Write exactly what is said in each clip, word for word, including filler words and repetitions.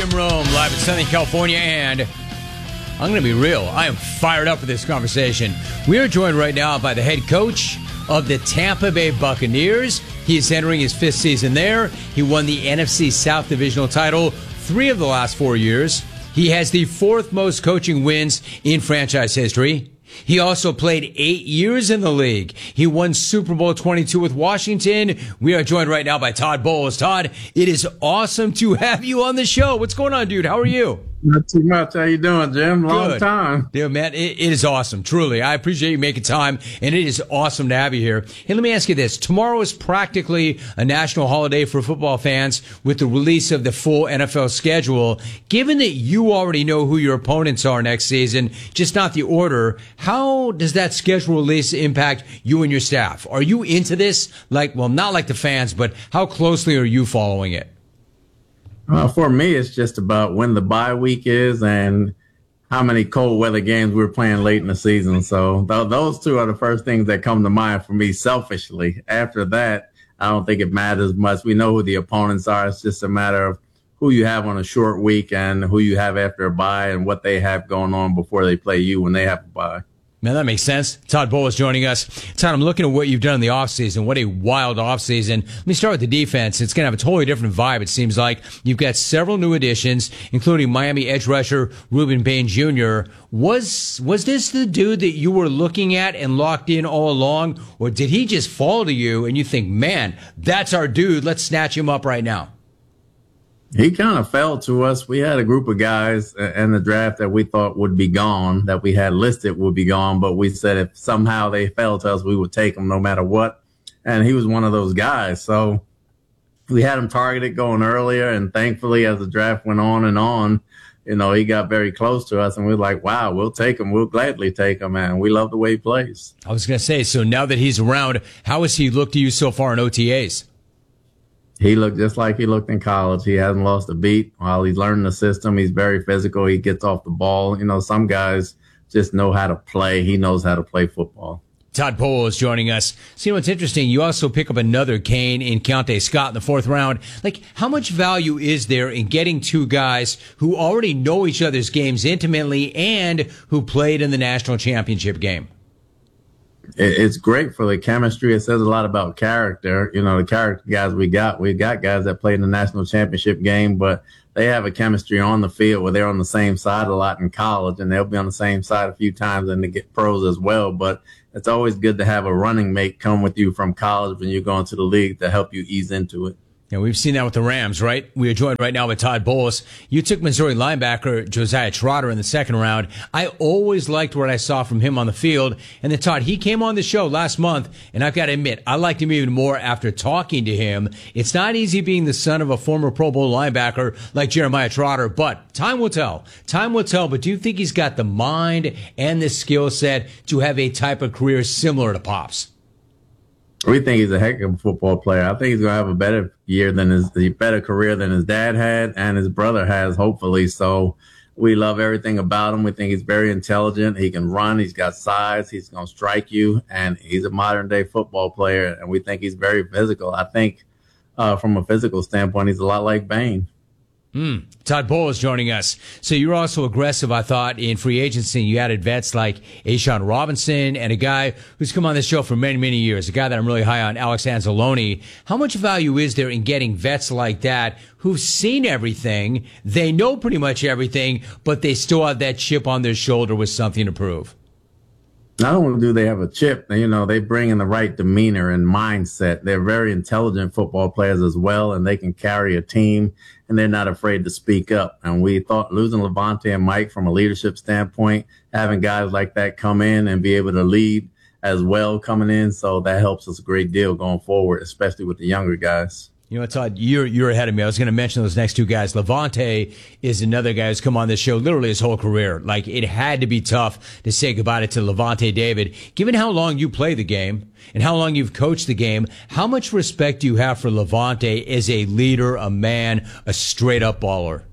Jim Rome, live in Southern California, and I'm going to be real. I am fired up for this conversation. We are joined right now by the head coach of the Tampa Bay Buccaneers. He is entering his fifth season there. He won the N F C South Divisional title three of the last four years. He has the fourth most coaching wins in franchise history. He also played eight years in the league. He won Super Bowl twenty-two with Washington. We are joined right now by Todd Bowles. Todd, it is awesome to have you on the show. What's going on, dude? How are you? Not too much. How you doing, Jim? Long Good. time. Dude, man, it, it is awesome. Truly. I appreciate you making time, and it is awesome to have you here. Hey, let me ask you this. Tomorrow is practically a national holiday for football fans with the release of the full N F L schedule. Given that you already know who your opponents are next season, just not the order, how does that schedule release impact you and your staff? Are you into this? Like, well, not like the fans, but how closely are you following it? Uh, for me, it's just about when the bye week is and how many cold weather games we're playing late in the season. So th- those two are the first things that come to mind for me selfishly. After that, I don't think it matters much. We know who the opponents are. It's just a matter of who you have on a short week and who you have after a bye and what they have going on before they play you when they have a bye. Man, that makes sense. Todd Bowles joining us. Todd, I'm looking at what you've done in the offseason. What a wild offseason. Let me start with the defense. It's going to have a totally different vibe, it seems like. You've got several new additions, including Miami edge rusher Ruben Payne Junior Was was this the dude that you were looking at and locked in all along, or did he just fall to you and you think, man, that's our dude, let's snatch him up right now? He kind of fell to us. We had a group of guys in the draft that we thought would be gone, that we had listed would be gone, but we said if somehow they fell to us, we would take them no matter what. And he was one of those guys. So we had him targeted going earlier, and thankfully as the draft went on and on, you know, he got very close to us, and we were like, wow, we'll take him. We'll gladly take him, man. We love the way he plays. I was going to say, so now that he's around, how has he looked to you so far in O T As? He looked just like he looked in college. He hasn't lost a beat while he's learning the system. He's very physical. He gets off the ball. You know, some guys just know how to play. He knows how to play football. Todd Bowles joining us. So, you know, what's interesting, you also pick up another Kane in Keontae Scott in the fourth round. Like, how much value is there in getting two guys who already know each other's games intimately and who played in the national championship game? It's great for the chemistry. It says a lot about character. You know, the character guys we got, we got guys that played in the national championship game, but they have a chemistry on the field where they're on the same side a lot in college, and they'll be on the same side a few times and they get pros as well. But it's always good to have a running mate come with you from college when you're going to the league to help you ease into it. Yeah, we've seen that with the Rams, right? We are joined right now by Todd Bowles. You took Missouri linebacker Josiah Trotter in the second round. I always liked what I saw from him on the field. And then, Todd, he came on the show last month, and I've got to admit, I liked him even more after talking to him. It's not easy being the son of a former Pro Bowl linebacker like Jeremiah Trotter, but time will tell. Time will tell, but do you think he's got the mind and the skill set to have a type of career similar to Pop's? We think he's a heck of a football player. I think he's going to have a better year than his, a better career than his dad had and his brother has, hopefully. So we love everything about him. We think he's very intelligent. He can run. He's got size. He's going to strike you. And he's a modern day football player. And we think he's very physical. I think uh, from a physical standpoint, he's a lot like Bane. Mm. Todd Bowles joining us. So you're also aggressive, I thought, in free agency. You added vets like A'Shawn Robinson and a guy who's come on this show for many, many years, a guy that I'm really high on, Alex Anzalone. How much value is there in getting vets like that who've seen everything, they know pretty much everything, but they still have that chip on their shoulder with something to prove? Not only do they have a chip, you know, they bring in the right demeanor and mindset. They're very intelligent football players as well, and they can carry a team, and they're not afraid to speak up. And we thought losing Levante and Mike from a leadership standpoint, having guys like that come in and be able to lead as well coming in, so that helps us a great deal going forward, especially with the younger guys. You know what, Todd, you're, you're ahead of me. I was going to mention those next two guys. Levante is another guy who's come on this show literally his whole career. Like, it had to be tough to say goodbye to Levante David. Given how long you play the game and how long you've coached the game, how much respect do you have for Levante as a leader, a man, a straight-up baller?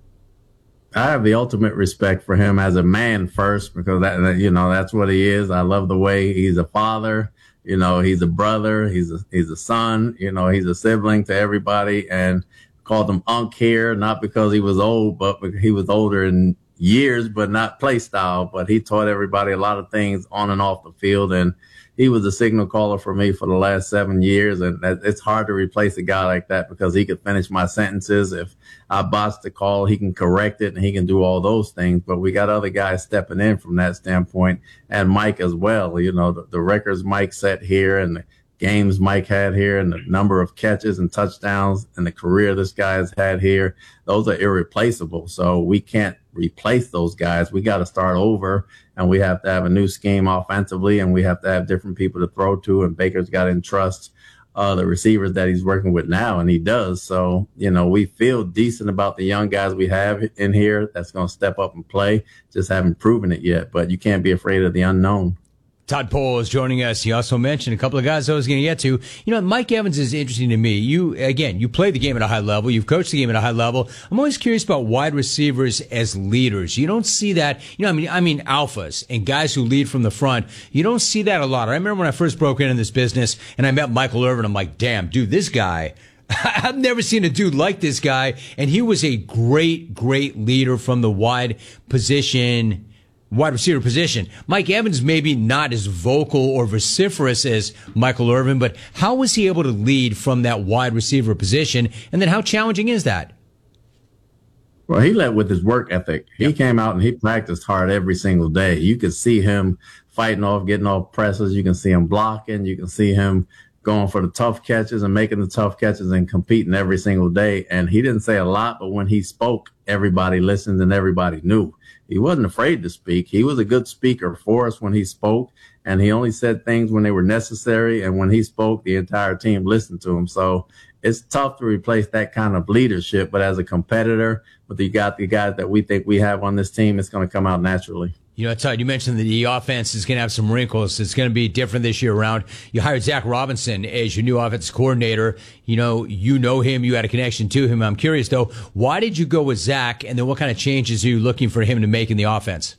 I have the ultimate respect for him as a man first, because that, you know, that's what he is. I love the way he's a father. You know, he's a brother, he's a, he's a son, you know, he's a sibling to everybody. And called him Unc here, not because he was old, but because he was older in years, but not play style. But he taught everybody a lot of things on and off the field. And he was a signal caller for me for the last seven years. And it's hard to replace a guy like that because he could finish my sentences. If I botched the call, he can correct it and he can do all those things. But we got other guys stepping in from that standpoint, and Mike as well. You know, the, the records Mike set here and the games Mike had here and the number of catches and touchdowns and the career this guy has had here, those are irreplaceable. So we can't replace those guys. We got to start over, and we have to have a new scheme offensively, and we have to have different people to throw to, and Baker's got to entrust uh, the receivers that he's working with now, and he does. So, you know, we feel decent about the young guys we have in here that's going to step up and play. Just haven't proven it yet, but you can't be afraid of the unknown. Todd Pole is joining us. He also mentioned a couple of guys I was going to get to. You know, Mike Evans is interesting to me. You, again, you play the game at a high level. You've coached the game at a high level. I'm always curious about wide receivers as leaders. You don't see that. You know, I mean, I mean, alphas and guys who lead from the front. You don't see that a lot. I remember when I first broke into this business and I met Michael Irvin. I'm like, damn, dude, this guy, I've never seen a dude like this guy. And he was a great, great leader from the wide position. Wide receiver position. Mike Evans maybe not as vocal or vociferous as Michael Irvin, but how was he able to lead from that wide receiver position? And then how challenging is that? Well, he led with his work ethic. He yep. came out and he practiced hard every single day. You could see him fighting off, getting off presses. You can see him blocking. You can see him going for the tough catches and making the tough catches and competing every single day. And he didn't say a lot, but when he spoke, everybody listened and everybody knew. He wasn't afraid to speak. He was a good speaker for us when he spoke, and he only said things when they were necessary. And when he spoke, the entire team listened to him. So it's tough to replace that kind of leadership. But as a competitor, but you got the guys that we think we have on this team, it's going to come out naturally. You know, Todd, you mentioned that the offense is going to have some wrinkles. It's going to be different this year around. You hired Zach Robinson as your new offensive coordinator. You know, you know him. You had a connection to him. I'm curious, though, why did you go with Zach, and then what kind of changes are you looking for him to make in the offense?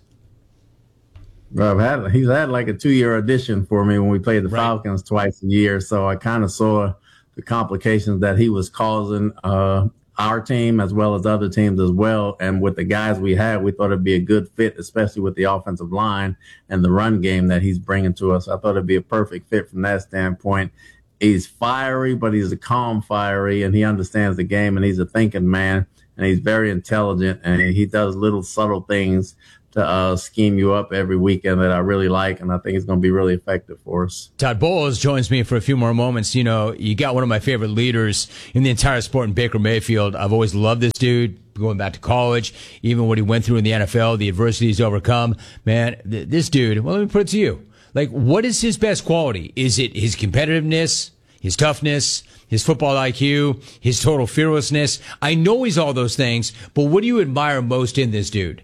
Well, I've had, he's had like a two-year audition for me when we played the right. Falcons twice a year, so I kind of saw the complications that he was causing uh our team as well as other teams as well. And with the guys we had, we thought it'd be a good fit, especially with the offensive line and the run game that he's bringing to us. I thought it'd be a perfect fit from that standpoint. He's fiery, but he's a calm fiery, and he understands the game, and he's a thinking man, and he's very intelligent, and he does little subtle things to uh, scheme you up every weekend that I really like, and I think it's going to be really effective for us. Todd Bowles joins me for a few more moments. You know, you got one of my favorite leaders in the entire sport in Baker Mayfield. I've always loved this dude, going back to college, even what he went through in the N F L, the adversity he's overcome. Man, th- this dude, well, let me put it to you. Like, what is his best quality? Is it his competitiveness, his toughness, his football I Q, his total fearlessness? I know he's all those things, but what do you admire most in this dude?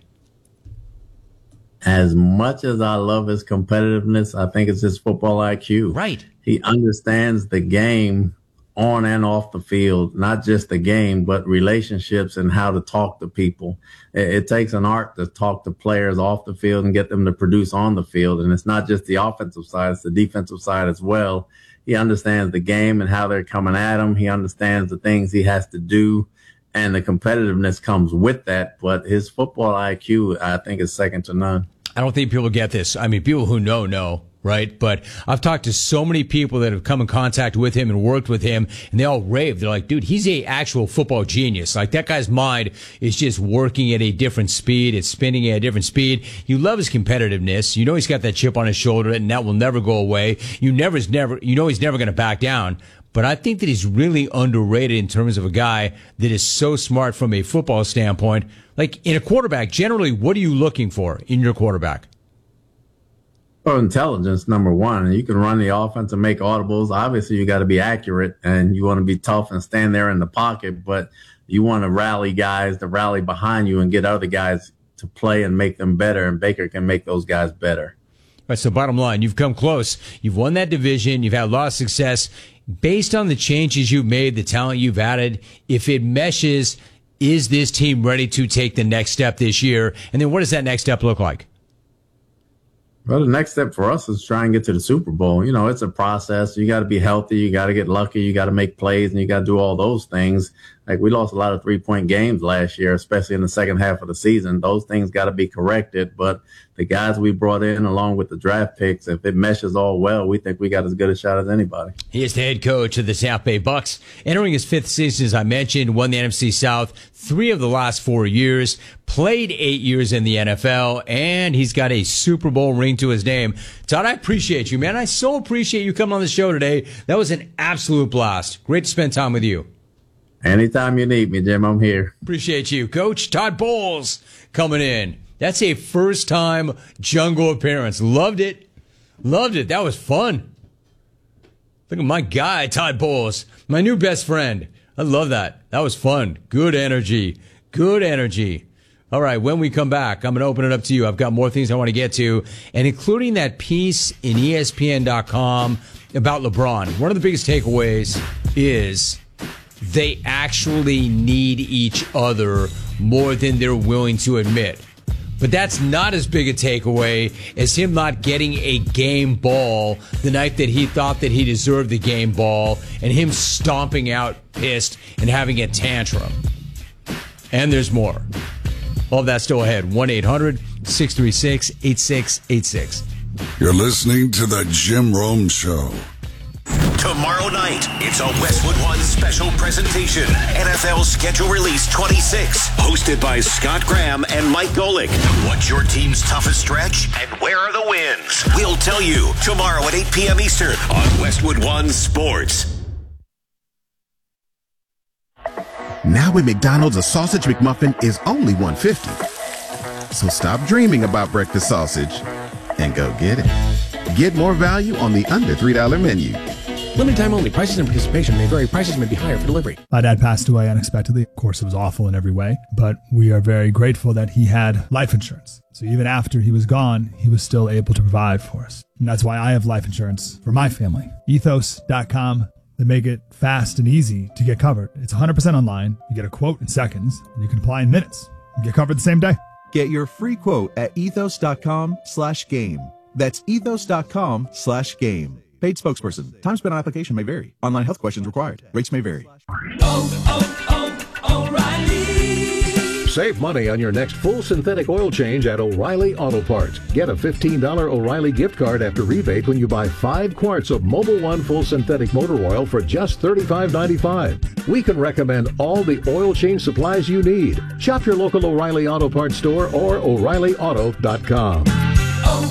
As much as I love his competitiveness, I think it's his football I Q. Right. He understands the game on and off the field, not just the game, but relationships and how to talk to people. It, it takes an art to talk to players off the field and get them to produce on the field. And it's not just the offensive side, it's the defensive side as well. He understands the game and how they're coming at him. He understands the things he has to do, and the competitiveness comes with that. But his football I Q, I think, is second to none. I don't think people get this. I mean, people who know, know, right? But I've talked to so many people that have come in contact with him and worked with him, and they all rave. They're like, dude, he's a actual football genius. Like, that guy's mind is just working at a different speed. It's spinning at a different speed. You love his competitiveness. You know he's got that chip on his shoulder, and that will never go away. You never, never, you know he's never going to back down. But I think that he's really underrated in terms of a guy that is so smart from a football standpoint. Like, in a quarterback, generally, what are you looking for in your quarterback? Well, intelligence, number one. You can run the offense and make audibles. Obviously, you got to be accurate, and you want to be tough and stand there in the pocket, but you want to rally guys to rally behind you and get other guys to play and make them better, and Baker can make those guys better. All right, so bottom line, you've come close. You've won that division. You've had a lot of success. Based on the changes you've made, the talent you've added, if it meshes, is this team ready to take the next step this year? And then what does that next step look like? Well, the next step for us is try and get to the Super Bowl. You know, it's a process. You got to be healthy. You got to get lucky. You got to make plays, and you got to do all those things. Like, we lost a lot of three-point games last year, especially in the second half of the season. Those things got to be corrected. But the guys we brought in, along with the draft picks, if it meshes all well, we think we got as good a shot as anybody. He is the head coach of the Tampa Bay Bucks, entering his fifth season, as I mentioned, won the N F C South three of the last four years, played eight years in the N F L, and he's got a Super Bowl ring to his name. Todd, I appreciate you, man. I so appreciate you coming on the show today. That was an absolute blast. Great to spend time with you. Anytime you need me, Jim, I'm here. Appreciate you. Coach Todd Bowles coming in. That's a first-time Jungle appearance. Loved it. Loved it. That was fun. Look at my guy, Todd Bowles, my new best friend. I love that. That was fun. Good energy. Good energy. All right, when we come back, I'm going to open it up to you. I've got more things I want to get to, and including that piece in E S P N dot com about LeBron. One of the biggest takeaways is they actually need each other more than they're willing to admit. But that's not as big a takeaway as him not getting a game ball the night that he thought that he deserved the game ball, and him stomping out pissed and having a tantrum. And there's more. All of that still ahead. one eight hundred six three six eight six eight six. You're listening to The Jim Rome Show. Tomorrow night, it's a Westwood One special presentation. N F L Schedule Release twenty-six, hosted by Scott Graham and Mike Golick. What's your team's toughest stretch, and where are the wins? We'll tell you tomorrow at eight p.m. Eastern on Westwood One Sports. Now at McDonald's, a sausage McMuffin is only one dollar fifty. So stop dreaming about breakfast sausage and go get it. Get more value on the under three dollar menu. Limited time only. Prices and participation may vary. Prices may be higher for delivery. My dad passed away unexpectedly. Of course, it was awful in every way, but we are very grateful that he had life insurance. So even after he was gone, he was still able to provide for us. And that's why I have life insurance for my family. ethos dot com. They make it fast and easy to get covered. It's one hundred percent online. You get a quote in seconds, and you can apply in minutes. You get covered the same day. Get your free quote at ethos dot com slash game. That's ethos dot com slash game. Paid spokesperson. Time spent on application may vary. Online health questions required. Rates may vary. Oh, oh, oh, O'Reilly. Save money on your next full synthetic oil change at O'Reilly Auto Parts. Get a fifteen dollars O'Reilly gift card after rebate when you buy five quarts of Mobil One full synthetic motor oil for just thirty-five ninety-five. We can recommend all the oil change supplies you need. Shop your local O'Reilly Auto Parts store or O'Reilly Auto dot com. Oh,